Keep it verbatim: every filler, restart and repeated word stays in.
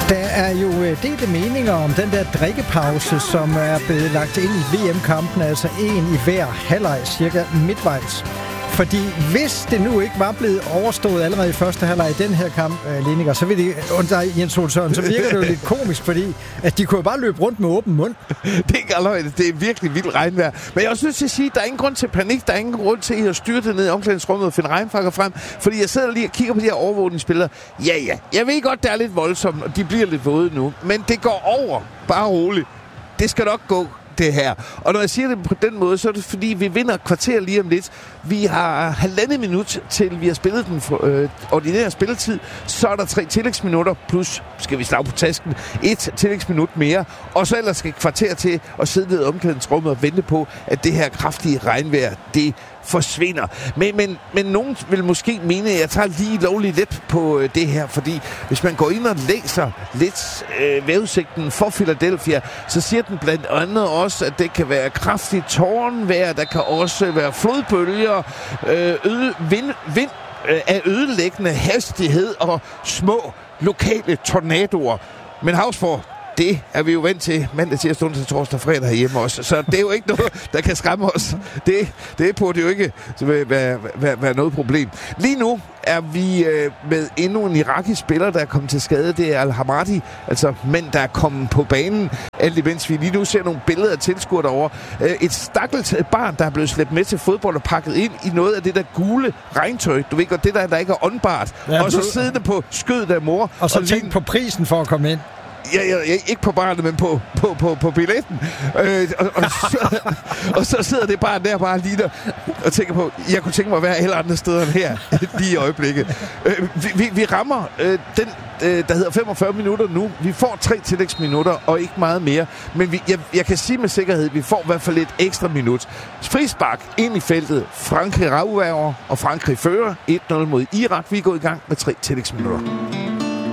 Der er jo delte meninger om den der drikkepause, som er blevet lagt ind i V M-kampen, altså en i hver halvleg, cirka midtvejs. Fordi hvis det nu ikke var blevet overstået allerede i første halvleg i den her kamp, uh, Lineker, så vil det, under Jens Ole Søren, så virker det jo lidt komisk, fordi at de kunne jo bare løbe rundt med åben mund. Det er ikke alvorligt. Det er virkelig vildt regnvejr. Men jeg er også nødt til at sige, at der er ingen grund til panik. Der er ingen grund til at styre det ned i omklædningsrummet og finde regnfakker frem. Fordi jeg sidder lige og kigger på de her overvågningsspillere. Ja, ja. Jeg ved godt, det er lidt voldsomt, og de bliver lidt våde nu. Men det går over. Bare roligt. Det skal nok gå. Det her. Og når jeg siger det på den måde, så er det fordi, vi vinder et kvarter lige om lidt. Vi har halvandet minut til, vi har spillet den for, øh, ordinære spilletid. Så er der tre tillægsminutter, plus, skal vi slag på tasken, et tillægsminut mere. Og så ellers skal et kvarter til at sidde ned i omklædningsrummet og vente på, at det her kraftige regnvejr, det forsvinder. Men, men, men nogen vil måske mene, at jeg tager lige lovligt let på øh, det her, fordi hvis man går ind og læser lidt øh, vejrudsigten for Philadelphia, så siger den blandt andet også, at det kan være kraftigt tårnvejr, der kan også være flodbølger, øh, øde, vind, vind øh, af ødelæggende hastighed og små lokale tornadoer. Men Hausborg, det er vi jo vant til mandag, tirsdag, onsdag, torsdag og fredag herhjemme også. Så det er jo ikke noget, der kan skræmme os. Det, det burde jo ikke være, være, være noget problem. Lige nu er vi øh, med endnu en irakisk spiller, der er kommet til skade. Det er Al-Hamadi, altså mænd, der er kommet på banen. Alt imens vi lige nu ser nogle billeder af tilskuere derovre. Øh, et stakkels barn, der er blevet slæbt med til fodbold og pakket ind i noget af det der gule regntøj. Du ved godt, det der, der ikke er åndbart. Ja, og så siddende på skødet af mor. Og så og tænk lige på prisen for at komme ind. Ja, ja, ja, ikke på barnet, men på, på, på, på billetten. Øh, og, og, så, og så sidder det bare der bare lige der og tænker på, jeg kunne tænke mig at være alle andre steder end her, lige i øjeblikket. Øh, vi, vi, vi rammer øh, den, øh, der hedder femogfyrre minutter nu. Vi får tre tillægsminutter og ikke meget mere. Men vi, jeg, jeg kan sige med sikkerhed, at vi får i hvert fald et ekstra minut. Frispark ind i feltet. Frankrig rager, og Frankrig fører et nul mod Irak. Vi er gået i gang med tre tillægsminutter.